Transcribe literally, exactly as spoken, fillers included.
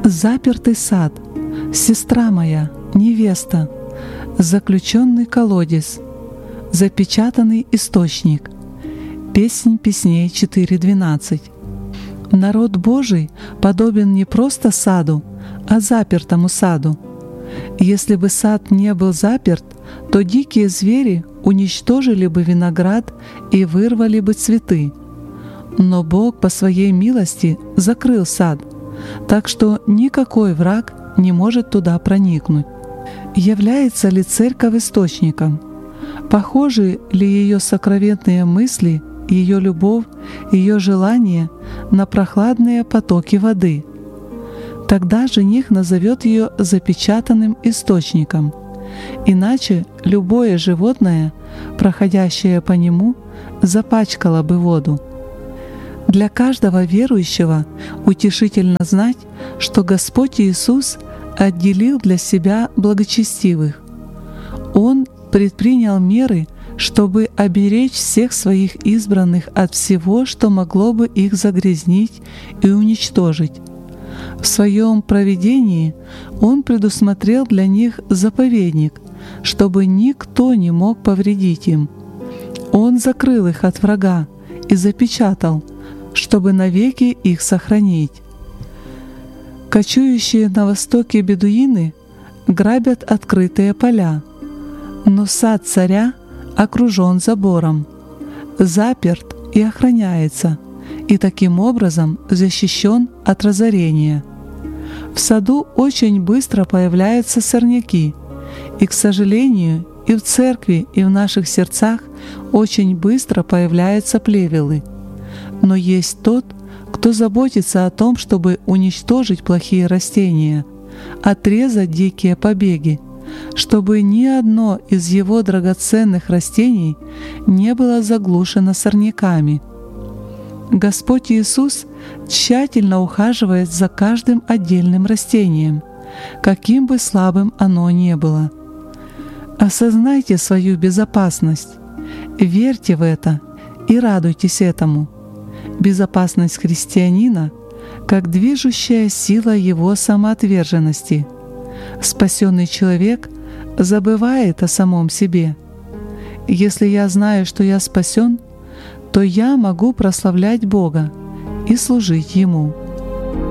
Запертый сад, сестра моя, невеста, заключенный колодец, запечатанный источник. Песнь песней четыре двенадцать. Народ Божий подобен не просто саду, а запертому саду. Если бы сад не был заперт, то дикие звери уничтожили бы виноград и вырвали бы цветы. Но Бог по своей милости закрыл сад, так что никакой враг не может туда проникнуть. Является ли церковь источником? Похожи ли ее сокровенные мысли, ее любовь, ее желания на прохладные потоки воды? Тогда жених назовет ее запечатанным источником. Иначе любое животное, проходящее по нему, запачкало бы воду. Для каждого верующего утешительно знать, что Господь Иисус отделил для себя благочестивых. Он предпринял меры, чтобы оберечь всех своих избранных от всего, что могло бы их загрязнить и уничтожить. В своем провидении Он предусмотрел для них заповедник, чтобы никто не мог повредить им. Он закрыл их от врага и запечатал, чтобы навеки их сохранить. Кочующие на востоке бедуины грабят открытые поля, но сад царя окружен забором, заперт и охраняется, и таким образом защищен от разорения. В саду очень быстро появляются сорняки, и, к сожалению, и в церкви, и в наших сердцах очень быстро появляются плевелы. Но есть тот, кто заботится о том, чтобы уничтожить плохие растения, отрезать дикие побеги, чтобы ни одно из его драгоценных растений не было заглушено сорняками. Господь Иисус тщательно ухаживает за каждым отдельным растением, каким бы слабым оно ни было. Осознайте свою безопасность, верьте в это и радуйтесь этому. Безопасность христианина как движущая сила его самоотверженности. Спасенный человек забывает о самом себе. Если я знаю, что я спасен, то я могу прославлять Бога и служить Ему.